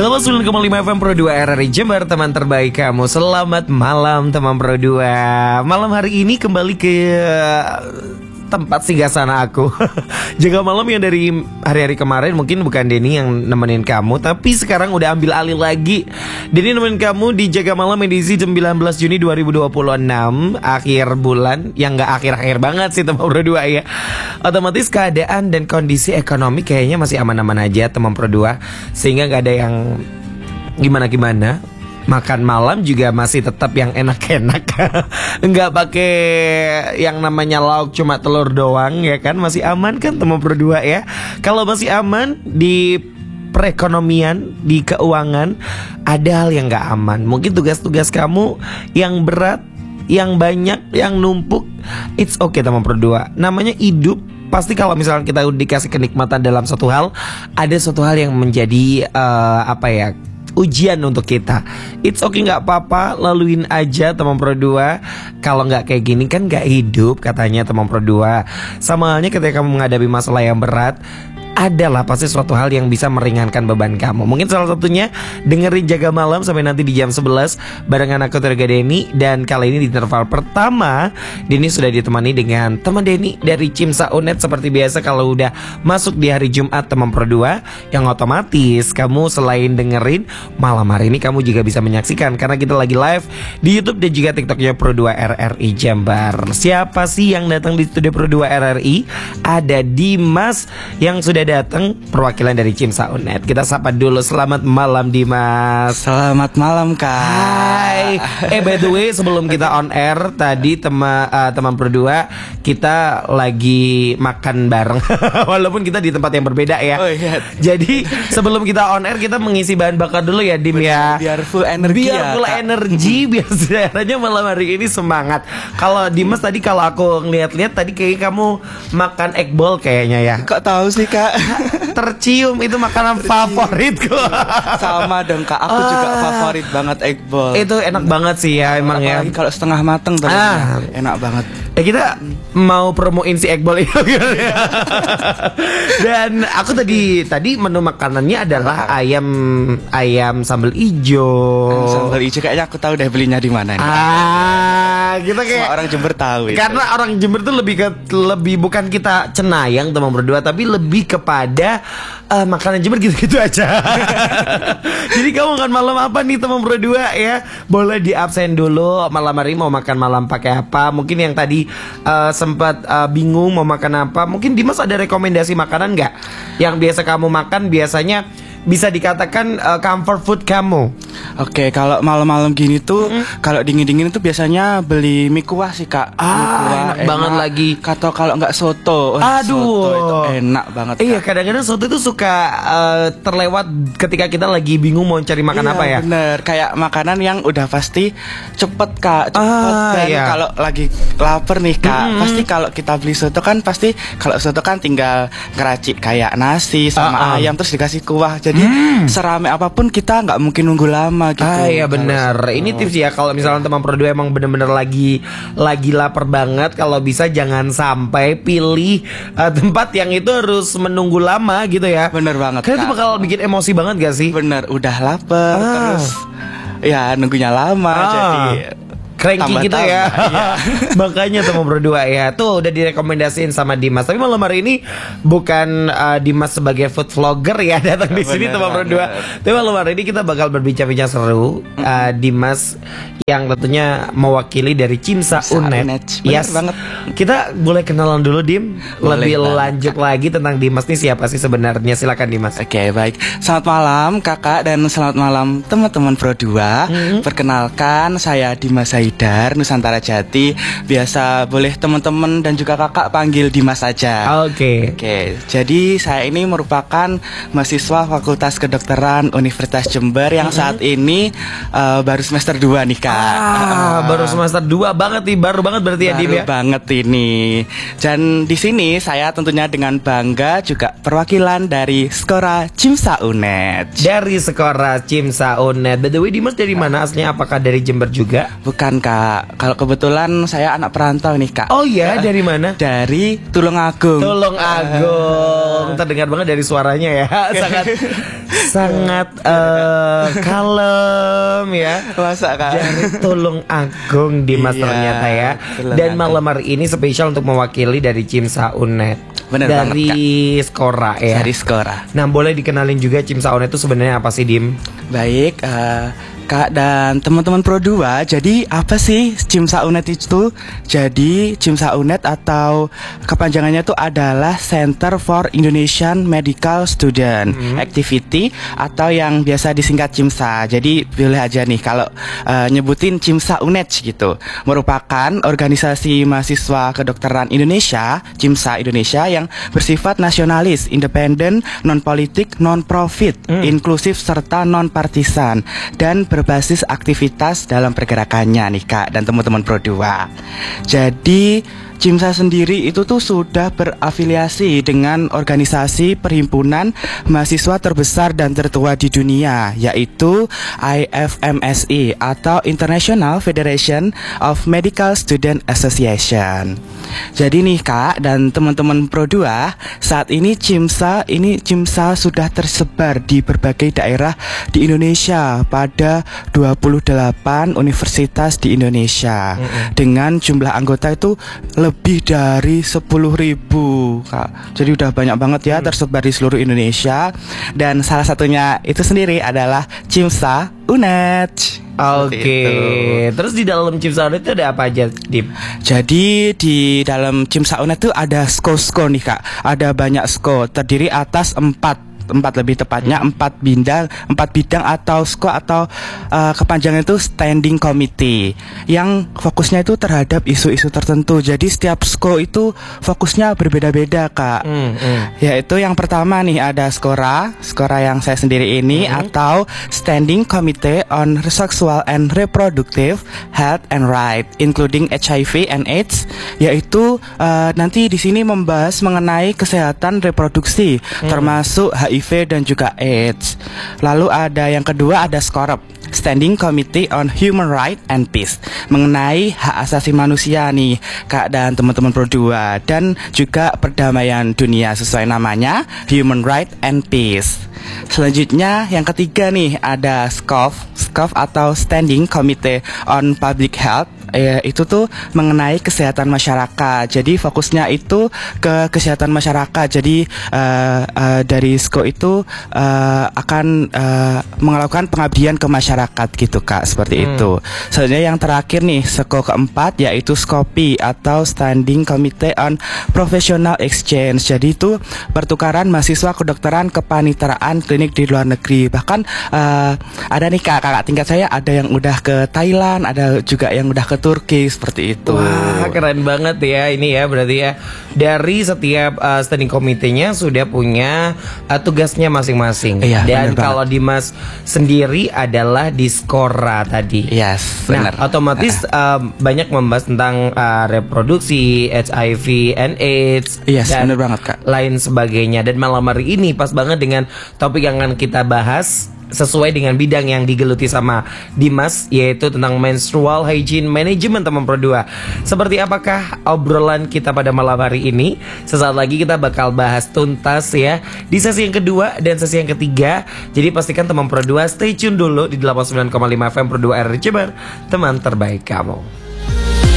109,5 FM Pro 2 RRI Jember, teman terbaik kamu. Selamat malam teman Pro 2. Malam hari ini kembali ke tempat singgahsana aku. Jaga malam yang dari hari-hari kemarin mungkin bukan Denny yang nemenin kamu, tapi sekarang udah ambil alih lagi. Denny nemenin kamu di Jaga Malam edisi 19 Juni 2026, akhir bulan. Yang gak akhir-akhir banget sih teman Pro 2 ya. Otomatis keadaan dan kondisi ekonomi kayaknya masih aman-aman aja teman Pro 2, sehingga gak ada yang gimana-gimana. Makan malam juga masih tetap yang enak-enak. Enggak pakai yang namanya lauk, cuma telur doang ya kan. Masih aman kan teman Pro 2 ya. Kalau masih aman di perekonomian, di keuangan, ada hal yang gak aman. Mungkin tugas-tugas kamu yang berat, yang banyak, yang numpuk. It's okay teman Pro 2. Namanya hidup. Pasti kalau misalnya kita dikasih kenikmatan dalam suatu hal, ada suatu hal yang menjadi ujian untuk kita. It's okay, gak apa-apa, laluin aja teman Pro 2. Kalau gak kayak gini kan gak hidup katanya teman Pro 2. Sama halnya ketika kamu menghadapi masalah yang berat, adalah pasti suatu hal yang bisa meringankan beban kamu. Mungkin salah satunya dengerin Jaga Malam sampai nanti di jam 11 barengan aku Terga Denny. Dan kali ini di interval pertama Denny sudah ditemani dengan teman Denny dari Cimsa Unet. Seperti biasa kalau udah masuk di hari Jumat teman Pro 2, yang otomatis kamu selain dengerin malam hari ini, kamu juga bisa menyaksikan karena kita lagi live di YouTube dan juga TikToknya Pro 2 RRI Jember. Siapa sih yang datang di studio Pro 2 RRI? Ada Dimas yang sudah datang, perwakilan dari Cimsa Unet. Kita sapa dulu. Selamat malam Dimas. Selamat malam Kak. Hai. By the way, sebelum kita on air tadi teman Pro 2, kita lagi makan bareng. Walaupun kita di tempat yang berbeda ya. Oh iya. Jadi sebelum kita on air, kita mengisi bahan bakar dulu ya Dim. Bener, ya. biar full energi. Biar full energi, biar sejarahnya malam hari ini semangat. Kalau Dimas tadi, kalau aku ngeliat-liat tadi kayaknya kamu makan egg ball kayaknya ya. Kok tahu sih Kak? Tercium, itu makanan favoritku. Sama dong Kak, aku juga favorit banget egg ball. Itu enak banget sih ya emang ya. Apalagi kalau setengah mateng enak banget. Kita mau promoin si egg ball itu. Dan aku tadi menu makanannya adalah ayam sambal ijo. Sambal ijo kayaknya aku tahu deh belinya di mana nih. Kita kayak semua orang Jember tahu itu. Karena orang Jember tuh lebih bukan kita cenayang teman berdua, tapi lebih kepada makanan Jember gitu-gitu aja. Jadi kamu makan malam apa nih teman berdua ya? Boleh di absen dulu, malam hari mau makan malam pakai apa? Mungkin yang tadi sempat bingung mau makan apa, mungkin Dimas ada rekomendasi makanan nggak yang biasa kamu makan, biasanya bisa dikatakan comfort food kamu? Oke, kalau malam-malam gini tuh, kalau dingin-dingin itu biasanya beli mie kuah sih Kak. Mie kuah enak banget lagi. Atau kalau nggak soto. Aduh, soto itu enak banget Kak. Iya, kadang-kadang soto itu suka terlewat ketika kita lagi bingung mau cari makan apa ya. Bener, kayak makanan yang udah pasti cepet Kak, dan iya. Kalau lagi lapar nih Kak, pasti kalau kita beli soto kan pasti, kalau soto kan tinggal ngeracik kayak nasi sama ayam terus dikasih kuah. Jadi serame apapun kita nggak mungkin nunggu lama gitu. Iya benar. Ini tips ya, kalau misalnya teman Pro 2 emang bener-bener lagi lapar banget, kalau bisa jangan sampai pilih tempat yang itu harus menunggu lama gitu ya. Bener banget Karena Kak. itu bakal bikin emosi banget gak sih? Bener, udah lapar terus ya nunggunya lama jadi cranky gitu ya. Iya. Makanya teman berdua ya, tuh udah direkomendasiin sama Dimas. Tapi malam hari ini bukan Dimas sebagai food vlogger ya datang di sini teman berdua. Tapi malam hari ini kita bakal berbincang-bincang seru. Dimas yang tentunya mewakili dari Cimsa Unet. Yes banget. Kita boleh kenalan dulu Dim. Boleh Lebih banget, lanjut lagi tentang Dimas nih, siapa sih sebenarnya? Silakan Dimas. Oke, baik. Selamat malam Kakak dan selamat malam teman-teman Pro 2. Perkenalkan, saya Dimas Haidar, Nusantara Jati. Biasa boleh teman-teman dan juga Kakak panggil Dimas saja. Oke. Jadi saya ini merupakan mahasiswa Fakultas Kedokteran Universitas Jember yang saat ini baru semester 2 nih Kak. Baru semester 2 banget nih, baru banget berarti ya Dim ya. Baru banget ini. Dan di sini saya tentunya dengan bangga juga perwakilan dari Skora Cimsa Unet. Dari Skora Cimsa Unet. By the way, Dimas dari mana aslinya? Apakah dari Jember juga? Bukan Kak. Kalau kebetulan saya anak perantau nih Kak. Oh iya, dari mana? Dari Tulungagung. Tulungagung. Terdengar banget dari suaranya ya. sangat kalem ya. Masa Kak? Dari Tulung Agung Dimas Iya, ternyata ya. Tulung Dan Agung. malam hari ini spesial untuk mewakili dari Cimsa Unet. Bener dari banget, Skora ya. Dari Skora. Nah, boleh dikenalin juga Cimsa Unet itu sebenarnya apa sih, Dim? Baik, Kak dan teman-teman Pro 2, jadi apa sih Cimsa Unet itu? Jadi Cimsa Unet atau kepanjangannya itu adalah Center for Indonesian Medical Student Activity atau yang biasa disingkat Cimsa. Jadi boleh aja nih kalau nyebutin Cimsa Unet gitu. Merupakan organisasi mahasiswa kedokteran Indonesia, Cimsa Indonesia yang bersifat nasionalis, independen, non-politik, non-profit, inklusif serta non-partisan dan berbasis aktivitas dalam pergerakannya nih Kak dan teman-teman Pro 2. Jadi Cimsa sendiri itu tuh sudah berafiliasi dengan organisasi perhimpunan mahasiswa terbesar dan tertua di dunia, yaitu IFMSI atau International Federation of Medical Student Association. Jadi nih Kak dan teman-teman Pro 2, saat ini Cimsa sudah tersebar di berbagai daerah di Indonesia pada 28 universitas di Indonesia. Dengan jumlah anggota itu lebih dari 10.000 Kak. Jadi udah banyak banget ya tersebar di seluruh Indonesia. Dan salah satunya itu sendiri adalah Cimsa Unet. Oke. Terus di dalam Cimsa Unet itu ada apa aja, Dim? Jadi di dalam Cimsa Unet itu ada sko-sko nih Kak. Ada banyak sko, terdiri atas empat lebih tepatnya 4 bidang atau sko atau kepanjangan itu standing committee yang fokusnya itu terhadap isu-isu tertentu. Jadi setiap sko itu fokusnya berbeda-beda Kak. Yaitu yang pertama nih ada skora yang saya sendiri ini atau Standing Committee on Sexual and Reproductive Health and Right including HIV and AIDS, yaitu nanti di sini membahas mengenai kesehatan reproduksi termasuk HIV dan juga AIDS. Lalu ada yang kedua ada SCORP, Standing Committee on Human Rights and Peace, mengenai hak asasi manusia nih Kak dan teman-teman Pro 2 dan juga perdamaian dunia sesuai namanya Human Rights and Peace. Selanjutnya yang ketiga nih ada SCOF atau Standing Committee on Public Health. Itu tuh mengenai kesehatan masyarakat. Jadi fokusnya itu ke kesehatan masyarakat. Jadi dari SCO itu akan melakukan pengabdian ke masyarakat gitu Kak, seperti itu. Selanjutnya yang terakhir nih SCO keempat yaitu SCOPI atau Standing Committee on Professional Exchange. Jadi itu pertukaran mahasiswa kedokteran kepaniteraan klinik di luar negeri. Bahkan ada nih kakak tingkat saya, ada yang udah ke Thailand, ada juga yang udah ke Turki, seperti itu. Wah, keren banget ya ini ya. Berarti ya dari setiap standing committee-nya sudah punya tugasnya masing-masing. Iya, dan bener kalau Dimas sendiri adalah di Skora tadi. Yes, nah, benar. otomatis banyak membahas tentang reproduksi, HIV and AIDS, Yes, dan bener banget Kak. lain sebagainya. Dan malam hari ini pas banget dengan topik yang akan kita bahas sesuai dengan bidang yang digeluti sama Dimas, yaitu tentang menstrual hygiene management, teman Pro 2. Seperti apakah obrolan kita pada malam hari ini? Sesaat lagi kita bakal bahas tuntas ya di sesi yang kedua dan sesi yang ketiga. Jadi pastikan teman Pro 2 stay tune dulu di 89,5 FM Pro 2 RRI Jember, teman terbaik kamu.